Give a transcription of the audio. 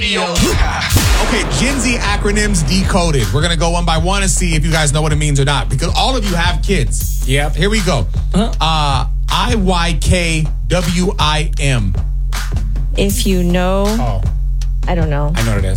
Okay, Gen Z acronyms decoded. We're going to go one by one and see if you guys know what it means or not. Because all of you have kids. Yep. Here we go. IYKWIM. If you know, Oh, I don't know. I know what it is.